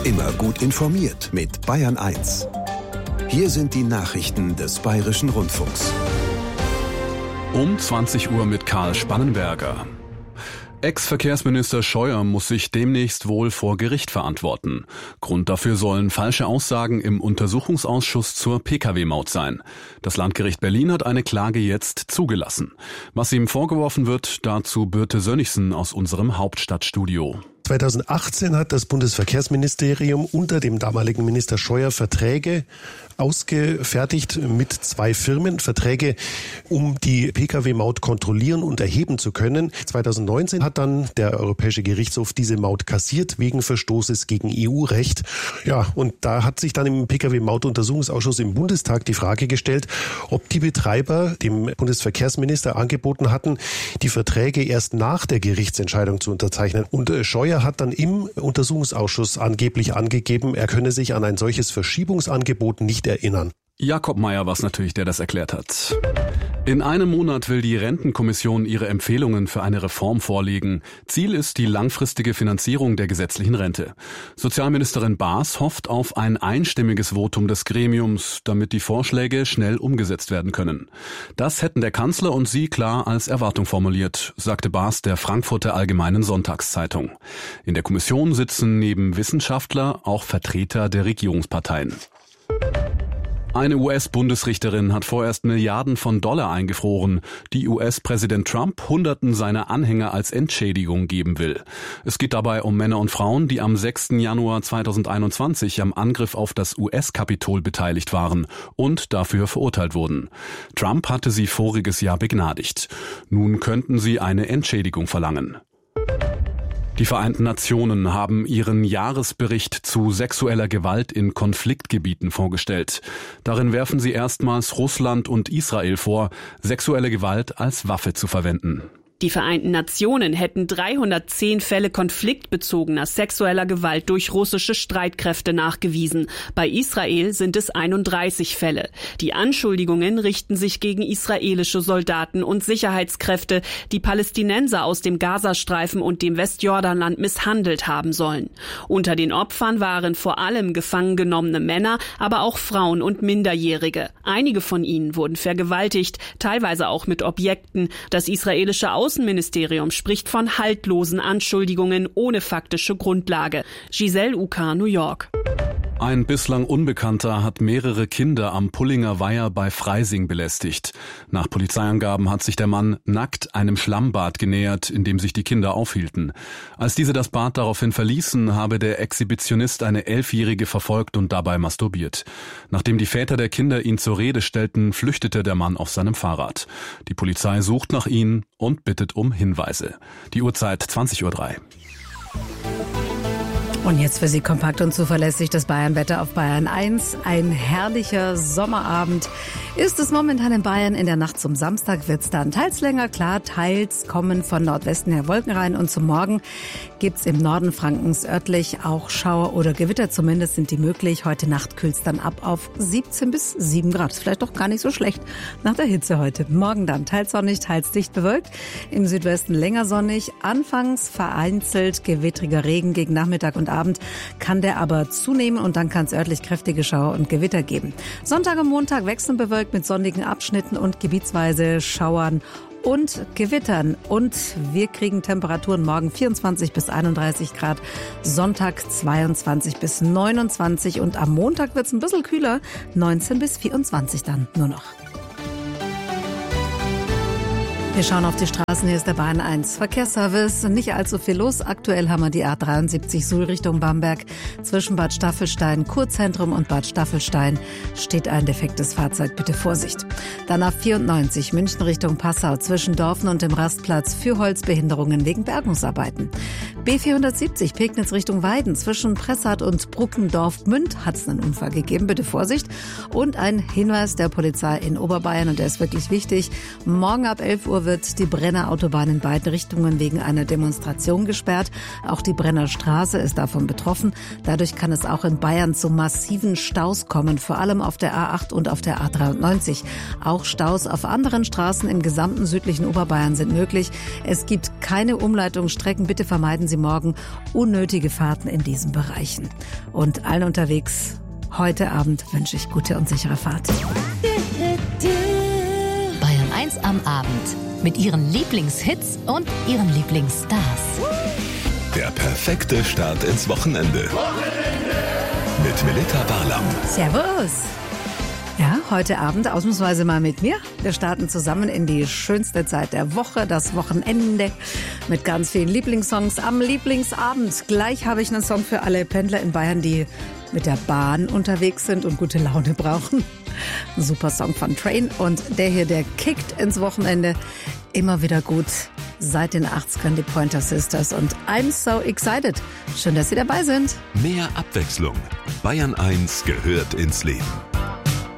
Immer gut informiert mit Bayern 1. Hier sind die Nachrichten des Bayerischen Rundfunks. Um 20 Uhr mit Karl Spannenberger. Ex-Verkehrsminister Scheuer muss sich demnächst wohl vor Gericht verantworten. Grund dafür sollen falsche Aussagen im Untersuchungsausschuss zur Pkw-Maut sein. Das Landgericht Berlin hat eine Klage jetzt zugelassen. Was ihm vorgeworfen wird, dazu Birte Sönnigsen aus unserem Hauptstadtstudio. 2018 hat das Bundesverkehrsministerium unter dem damaligen Minister Scheuer Verträge ausgefertigt mit 2 Firmen. Verträge, um die Pkw-Maut kontrollieren und erheben zu können. 2019 hat dann der Europäische Gerichtshof diese Maut kassiert wegen Verstoßes gegen EU-Recht. Ja, und da hat sich dann im Pkw-Maut-Untersuchungsausschuss im Bundestag die Frage gestellt, ob die Betreiber dem Bundesverkehrsminister angeboten hatten, die Verträge erst nach der Gerichtsentscheidung zu unterzeichnen. Und Scheuer hat dann im Untersuchungsausschuss angeblich angegeben, er könne sich an ein solches Verschiebungsangebot nicht erinnern. Jakob Mayer war es natürlich, der das erklärt hat. In einem Monat will die Rentenkommission ihre Empfehlungen für eine Reform vorlegen. Ziel ist die langfristige Finanzierung der gesetzlichen Rente. Sozialministerin Baas hofft auf ein einstimmiges Votum des Gremiums, damit die Vorschläge schnell umgesetzt werden können. Das hätten der Kanzler und sie klar als Erwartung formuliert, sagte Baas der Frankfurter Allgemeinen Sonntagszeitung. In der Kommission sitzen neben Wissenschaftler auch Vertreter der Regierungsparteien. Eine US-Bundesrichterin hat vorerst Milliarden von Dollar eingefroren, die US-Präsident Trump Hunderten seiner Anhänger als Entschädigung geben will. Es geht dabei um Männer und Frauen, die am 6. Januar 2021 am Angriff auf das US-Kapitol beteiligt waren und dafür verurteilt wurden. Trump hatte sie voriges Jahr begnadigt. Nun könnten sie eine Entschädigung verlangen. Die Vereinten Nationen haben ihren Jahresbericht zu sexueller Gewalt in Konfliktgebieten vorgestellt. Darin werfen sie erstmals Russland und Israel vor, sexuelle Gewalt als Waffe zu verwenden. Die Vereinten Nationen hätten 310 Fälle konfliktbezogener sexueller Gewalt durch russische Streitkräfte nachgewiesen. Bei Israel sind es 31 Fälle. Die Anschuldigungen richten sich gegen israelische Soldaten und Sicherheitskräfte, die Palästinenser aus dem Gazastreifen und dem Westjordanland misshandelt haben sollen. Unter den Opfern waren vor allem gefangen genommene Männer, aber auch Frauen und Minderjährige. Einige von ihnen wurden vergewaltigt, teilweise auch mit Objekten. Das israelische Außenministerium spricht von haltlosen Anschuldigungen ohne faktische Grundlage. Giselle Uka, New York. Ein bislang Unbekannter hat mehrere Kinder am Pullinger Weiher bei Freising belästigt. Nach Polizeiangaben hat sich der Mann nackt einem Schlammbad genähert, in dem sich die Kinder aufhielten. Als diese das Bad daraufhin verließen, habe der Exhibitionist eine 11-Jährige verfolgt und dabei masturbiert. Nachdem die Väter der Kinder ihn zur Rede stellten, flüchtete der Mann auf seinem Fahrrad. Die Polizei sucht nach ihm und bittet um Hinweise. Die Uhrzeit 20:03 Uhr. Und jetzt für Sie kompakt und zuverlässig das Bayernwetter auf Bayern 1. Ein herrlicher Sommerabend ist es momentan in Bayern. In der Nacht zum Samstag wird es dann teils länger klar, teils kommen von Nordwesten her Wolken rein. Und zum Morgen gibt's im Norden Frankens örtlich auch Schauer oder Gewitter. Zumindest sind die möglich. Heute Nacht kühlt's dann ab auf 17 bis 7 Grad. Ist vielleicht doch gar nicht so schlecht nach der Hitze heute. Morgen dann teils sonnig, teils dicht bewölkt. Im Südwesten länger sonnig. Anfangs vereinzelt gewittriger Regen gegen Nachmittag und Abend kann der aber zunehmen und dann kann es örtlich kräftige Schauer und Gewitter geben. Sonntag und Montag wechselnd bewölkt mit sonnigen Abschnitten und gebietsweise Schauern und Gewittern. Und wir kriegen Temperaturen morgen 24 bis 31 Grad, Sonntag 22 bis 29 und am Montag wird es ein bisschen kühler, 19 bis 24 dann nur noch. Wir schauen auf die Straßen. Hier ist der Bayern 1 Verkehrsservice. Nicht allzu viel los. Aktuell haben wir die A73 Suhl Richtung Bamberg. Zwischen Bad Staffelstein, Kurzentrum und Bad Staffelstein steht ein defektes Fahrzeug. Bitte Vorsicht. Dann A94 München Richtung Passau. Zwischen Dorfen und dem Rastplatz für Holzbehinderungen wegen Bergungsarbeiten. B470 Pegnitz Richtung Weiden. Zwischen Pressath und Bruckendorf-Münd hat es einen Unfall gegeben. Bitte Vorsicht. Und ein Hinweis der Polizei in Oberbayern, und der ist wirklich wichtig. Morgen ab 11 Uhr Uhr wird die Brenner Autobahn in beiden Richtungen wegen einer Demonstration gesperrt. Auch die Brenner Straße ist davon betroffen. Dadurch kann es auch in Bayern zu massiven Staus kommen, vor allem auf der A8 und auf der A93. Auch Staus auf anderen Straßen im gesamten südlichen Oberbayern sind möglich. Es gibt keine Umleitungsstrecken. Bitte vermeiden Sie morgen unnötige Fahrten in diesen Bereichen. Und allen unterwegs heute Abend wünsche ich gute und sichere Fahrt. Bayern 1 am Abend mit ihren Lieblingshits und ihren Lieblingsstars. Der perfekte Start ins Wochenende. Mit Melita Barlam. Servus. Ja, heute Abend ausnahmsweise mal mit mir. Wir starten zusammen in die schönste Zeit der Woche, das Wochenende, mit ganz vielen Lieblingssongs am Lieblingsabend. Gleich habe ich einen Song für alle Pendler in Bayern, die mit der Bahn unterwegs sind und gute Laune brauchen. Ein super Song von Train und der hier, der kickt ins Wochenende. Immer wieder gut. Seit den 80ern die Pointer Sisters und I'm so excited. Schön, dass Sie dabei sind. Mehr Abwechslung. Bayern 1 gehört ins Leben.